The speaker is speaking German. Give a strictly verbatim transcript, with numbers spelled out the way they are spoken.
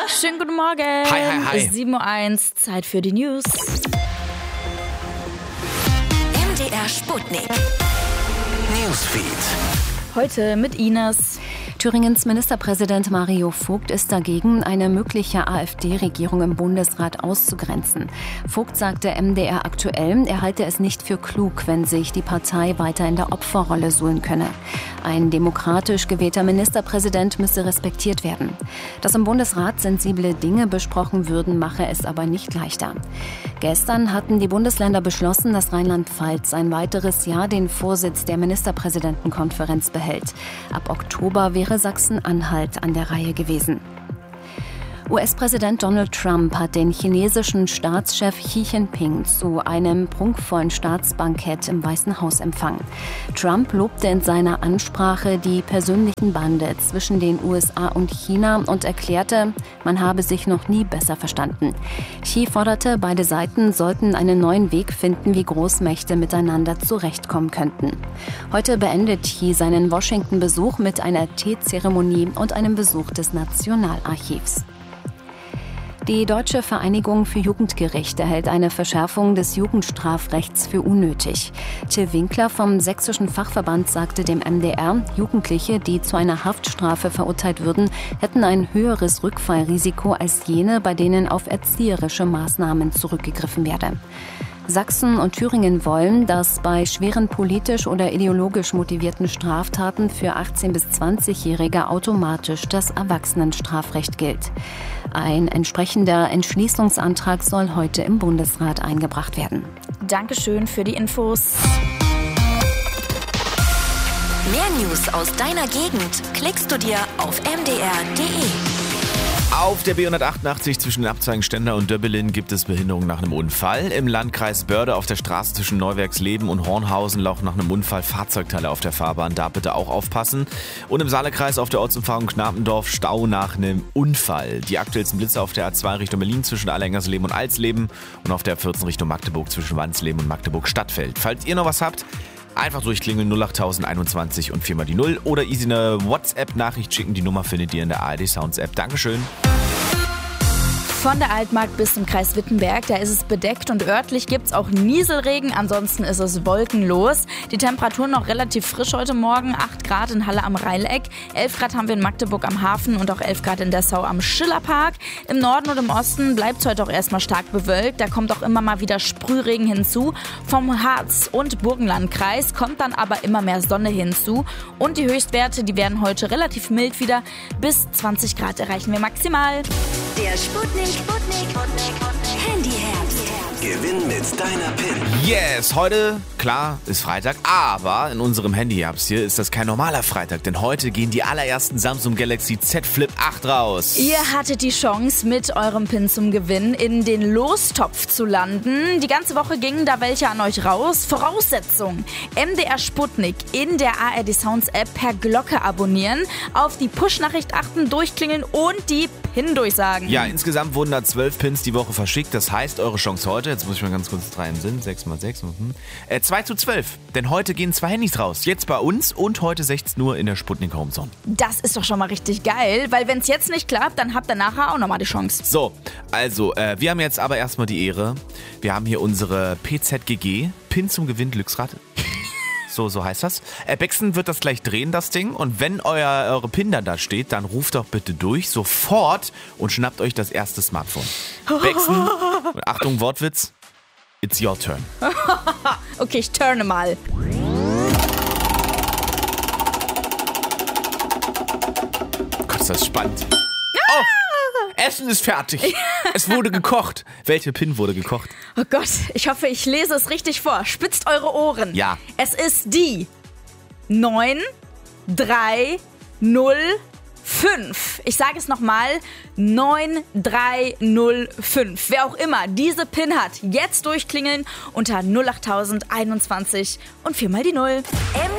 Schönen guten Morgen. Hi, hi, hi. sieben Uhr eins, Zeit für die News. M D R Sputnik. Newsfeed. Heute mit Ines. Thüringens Ministerpräsident Mario Vogt ist dagegen, eine mögliche AfD-Regierung im Bundesrat auszugrenzen. Vogt sagte M D R aktuell, er halte es nicht für klug, wenn sich die Partei weiter in der Opferrolle suhlen könne. Ein demokratisch gewählter Ministerpräsident müsse respektiert werden. Dass im Bundesrat sensible Dinge besprochen würden, mache es aber nicht leichter. Gestern hatten die Bundesländer beschlossen, dass Rheinland-Pfalz ein weiteres Jahr den Vorsitz der Ministerpräsidentenkonferenz behält. Ab Oktober wäre Sachsen-Anhalt an der Reihe gewesen. U S-Präsident Donald Trump hat den chinesischen Staatschef Xi Jinping zu einem prunkvollen Staatsbankett im Weißen Haus empfangen. Trump lobte in seiner Ansprache die persönlichen Bande zwischen den U S A und China und erklärte, man habe sich noch nie besser verstanden. Xi forderte, beide Seiten sollten einen neuen Weg finden, wie Großmächte miteinander zurechtkommen könnten. Heute beendet Xi seinen Washington-Besuch mit einer Teezeremonie und einem Besuch des Nationalarchivs. Die Deutsche Vereinigung für Jugendgerichte hält eine Verschärfung des Jugendstrafrechts für unnötig. Till Winkler vom Sächsischen Fachverband sagte dem M D R, Jugendliche, die zu einer Haftstrafe verurteilt würden, hätten ein höheres Rückfallrisiko als jene, bei denen auf erzieherische Maßnahmen zurückgegriffen werde. Sachsen und Thüringen wollen, dass bei schweren politisch oder ideologisch motivierten Straftaten für achtzehn- bis zwanzigjährige automatisch das Erwachsenenstrafrecht gilt. Ein entsprechender Entschließungsantrag soll heute im Bundesrat eingebracht werden. Dankeschön für die Infos. Mehr News aus deiner Gegend klickst du dir auf m d r punkt d e. Auf der B hundertachtundachtzig zwischen den Abzweigen Stender und Döbbelin gibt es Behinderung nach einem Unfall. Im Landkreis Börde auf der Straße zwischen Neuwerksleben und Hornhausen laufen nach einem Unfall Fahrzeugteile auf der Fahrbahn. Da bitte auch aufpassen. Und im Saalekreis auf der Ortsumfahrung Knapendorf Stau nach einem Unfall. Die aktuellsten Blitze auf der A zwei Richtung Berlin zwischen Allerhengersleben und Alsleben und auf der A vierzehn Richtung Magdeburg zwischen Wansleben und Magdeburg-Stadtfeld. Falls ihr noch was habt, einfach durchklingeln null acht einundzwanzig und viermal die null oder easy eine WhatsApp-Nachricht schicken. Die Nummer findet ihr in der A R D Sounds App. Dankeschön. Von der Altmark bis zum Kreis Wittenberg, da ist es bedeckt und örtlich gibt es auch Nieselregen, ansonsten ist es wolkenlos. Die Temperaturen noch relativ frisch heute Morgen, acht Grad in Halle am Rheileck, elf Grad haben wir in Magdeburg am Hafen und auch elf Grad in Dessau am Schillerpark. Im Norden und im Osten bleibt es heute auch erstmal stark bewölkt, da kommt auch immer mal wieder Sprühregen hinzu. Vom Harz- und Burgenlandkreis kommt dann aber immer mehr Sonne hinzu und die Höchstwerte, die werden heute relativ mild wieder, bis zwanzig Grad erreichen wir maximal. Der Sputnik, Sputnik, Handyherz. Gewinn mit deiner PIN. Yes, heute, klar, ist Freitag, aber in unserem Handy-Apps hier ist das kein normaler Freitag, denn heute gehen die allerersten Samsung Galaxy Z Flip acht raus. Ihr hattet die Chance, mit eurem PIN zum Gewinn in den Lostopf zu landen. Die ganze Woche gingen da welche an euch raus. Voraussetzung: M D R Sputnik in der A R D Sounds App per Glocke abonnieren, auf die Push-Nachricht achten, durchklingeln und die PIN durchsagen. Ja, insgesamt wurden da zwölf Pins die Woche verschickt. Das heißt, eure Chance heute, jetzt muss ich mal ganz kurz drei im Sinn, sechs mal sechs, mhm. äh, zwei zu zwölf. Denn heute gehen zwei Handys raus. Jetzt bei uns und heute sechzehn Uhr in der Sputnik Homezone. Das ist doch schon mal richtig geil, weil wenn es jetzt nicht klappt, dann habt ihr nachher auch nochmal die Chance. So, also, äh, wir haben jetzt aber erstmal die Ehre. Wir haben hier unsere P Z G G, Pin zum Gewinn Glücksrad. So, so heißt das. Äh, Bexen wird das gleich drehen, das Ding. Und wenn euer, eure PIN dann da steht, dann ruft doch bitte durch, sofort, und schnappt euch das erste Smartphone. Bexen, und Achtung, Wortwitz, it's your turn. Okay, ich turne mal. Gott, ist das spannend. Oh, Essen ist fertig. Es wurde gekocht. Welche PIN wurde gekocht? Oh Gott, ich hoffe, ich lese es richtig vor. Spitzt eure Ohren. Ja. Es ist die neun drei null fünf. Ich sage es nochmal, neun drei null fünf. Wer auch immer diese PIN hat, jetzt durchklingeln unter null acht einundzwanzig und viermal die null.